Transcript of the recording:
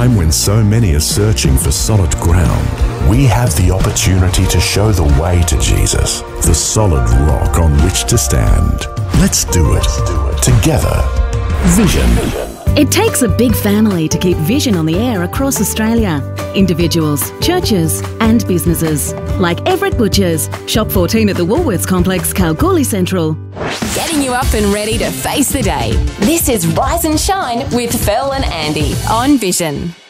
time when so many are searching for solid ground, we have the opportunity to show the way to Jesus, the solid rock on which to stand. Let's do it together. Vision. It takes a big family to keep Vision on the air across Australia. Individuals, churches and businesses. Like Everett Butchers, Shop 14 at the Woolworths Complex, Kalgoorlie Central. Getting you up and ready to face the day. This is Rise and Shine with Phil and Andy on Vision.